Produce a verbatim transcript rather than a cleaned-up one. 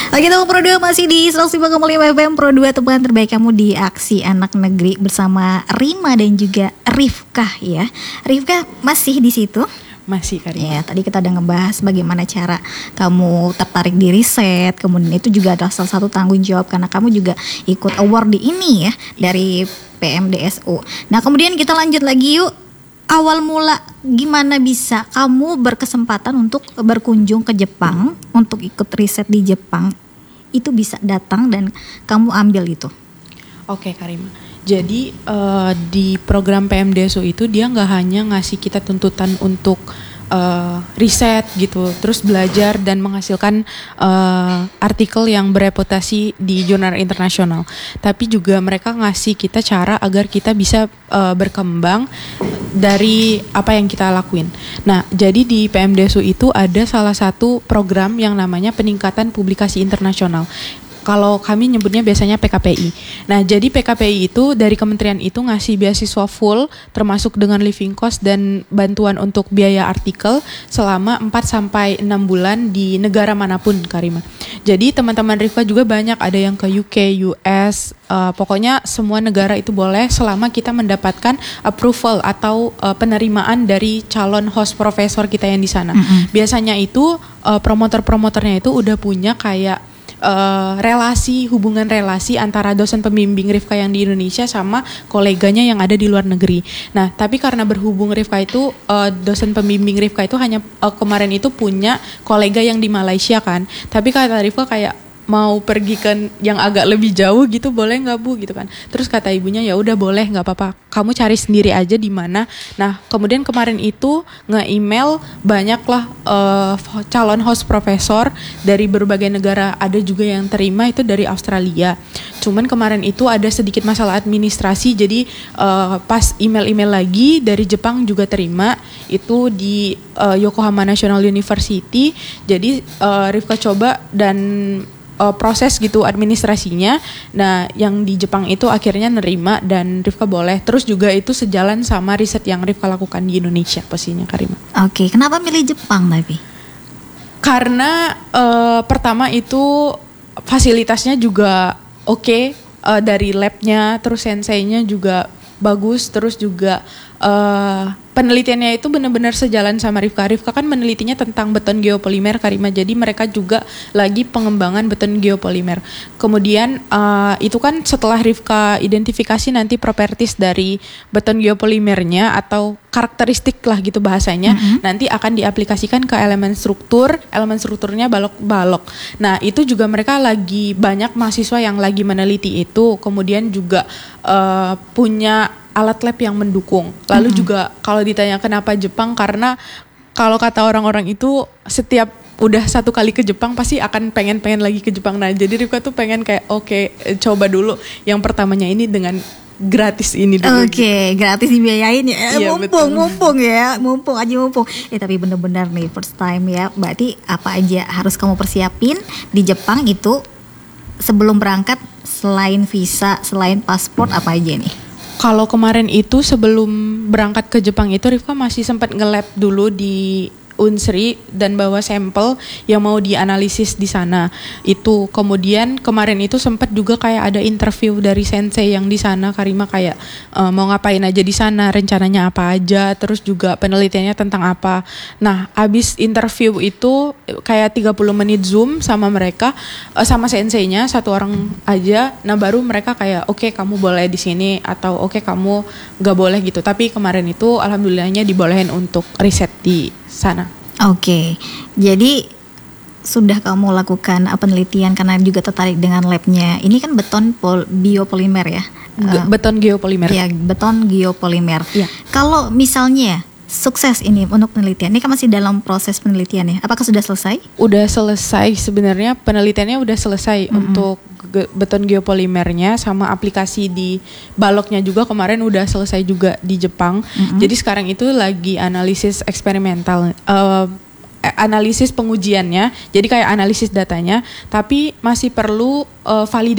Oke, teman Pro dua masih di seratus lima koma lima F M Pro dua, teman terbaik kamu di Aksi Anak Negeri bersama Rima dan juga Rifka ya. Rifka masih di situ? Masih Karima. Ya, tadi kita udah ngebahas bagaimana cara kamu tertarik di riset, kemudian itu juga adalah salah satu tanggung jawab karena kamu juga ikut award di ini ya dari P M D S U. Nah, kemudian kita lanjut lagi yuk. Awal mula gimana bisa kamu berkesempatan untuk berkunjung ke Jepang, untuk ikut riset di Jepang, itu bisa datang dan kamu ambil itu? Oke Karima, jadi uh, di program P M D S U itu dia nggak hanya ngasih kita tuntutan untuk uh, riset gitu, terus belajar dan menghasilkan uh, artikel yang bereputasi di jurnal internasional, tapi juga mereka ngasih kita cara agar kita bisa uh, berkembang dari apa yang kita lakuin. Nah, jadi di P M D S U itu ada salah satu program yang namanya peningkatan publikasi internasional. Kalau kami nyebutnya biasanya P K P I. Nah, jadi P K P I itu dari kementerian itu ngasih beasiswa full termasuk dengan living cost dan bantuan untuk biaya artikel selama empat sampai enam bulan di negara manapun, Karima. Jadi teman-teman Rifka juga banyak, ada yang ke U K, U S, uh, pokoknya semua negara itu boleh selama kita mendapatkan approval atau uh, penerimaan dari calon host profesor kita yang di sana. Mm-hmm. Biasanya itu uh, promotor-promotornya itu udah punya kayak Uh, relasi, hubungan relasi antara dosen pembimbing Rifka yang di Indonesia sama koleganya yang ada di luar negeri. Nah, tapi karena berhubung Rifka itu uh, dosen pembimbing Rifka itu hanya uh, kemarin itu punya kolega yang di Malaysia kan. Tapi kata Rifka kayak mau pergi ke yang agak lebih jauh gitu, boleh nggak Bu gitu kan. Terus kata ibunya ya udah boleh, nggak apa-apa, kamu cari sendiri aja di mana. Nah, kemudian kemarin itu nge-email banyaklah uh, calon host profesor dari berbagai negara, ada juga yang terima itu dari Australia. Cuman kemarin itu ada sedikit masalah administrasi, jadi uh, pas email-email lagi dari Jepang juga terima, itu di uh, Yokohama National University. Jadi uh, Rifka coba dan Uh, proses gitu administrasinya. Nah, yang di Jepang itu akhirnya nerima dan Rifka boleh. Terus juga itu sejalan sama riset yang Rifka lakukan di Indonesia pastinya, Karima. Oke, kenapa milih Jepang tapi? Karena uh, pertama itu fasilitasnya juga oke, okay, uh, dari labnya, terus senseinya juga bagus, terus juga uh, penelitiannya itu benar-benar sejalan sama Rifka. Rifka kan menelitinya tentang beton geopolimer, Karima. Jadi mereka juga lagi pengembangan beton geopolimer. Kemudian uh, itu kan setelah Rifka identifikasi nanti properties dari beton geopolimernya atau karakteristik lah gitu bahasanya, mm-hmm. nanti akan diaplikasikan ke elemen struktur. Elemen strukturnya balok-balok. Nah, itu juga mereka lagi banyak mahasiswa yang lagi meneliti itu. Kemudian juga uh, punya alat lab yang mendukung. Lalu mm-hmm. juga kalau ditanya kenapa Jepang, karena kalau kata orang-orang itu setiap udah satu kali ke Jepang pasti akan pengen-pengen lagi ke Jepang. Nah, jadi Rifka tuh pengen kayak oke, okay, coba dulu yang pertamanya ini dengan gratis ini dulu. Oke, okay, gitu. Gratis dibiayain ya. Eh, iya, mumpung, betul. mumpung ya, mumpung aja mumpung. Eh tapi benar-benar nih first time ya. Berarti apa aja harus kamu persiapin di Jepang itu sebelum berangkat, selain visa, selain paspor, apa aja nih? Kalau kemarin itu sebelum berangkat ke Jepang itu Rifka masih sempat nge-lab dulu di Unsri dan bawa sampel yang mau dianalisis di sana. Itu kemudian kemarin itu sempat juga kayak ada interview dari sensei yang di sana, Karima, kayak uh, mau ngapain aja di sana, rencananya apa aja, terus juga penelitiannya tentang apa. Nah, abis interview itu kayak tiga puluh menit Zoom sama mereka, uh, sama senseinya satu orang aja. Nah, baru mereka kayak oke okay, kamu boleh di sini atau oke okay, kamu gak boleh gitu. Tapi kemarin itu alhamdulillahnya dibolehin untuk riset di sana. Oke, jadi sudah kamu lakukan penelitian karena juga tertarik dengan labnya. Ini kan beton pol- biopolimer ya? Ge- beton geopolimer. Ya, beton geopolimer. Ya. Kalau misalnya sukses ini untuk penelitian, ini kan masih dalam proses penelitian ya? Apakah sudah selesai? Udah selesai sebenarnya, penelitiannya udah selesai mm-hmm. untuk ge- beton geopolimernya sama aplikasi di baloknya juga kemarin udah selesai juga di Jepang. Mm-hmm. Jadi sekarang itu lagi analisis eksperimental, uh, analisis pengujiannya. Jadi kayak analisis datanya, tapi masih perlu uh, validasi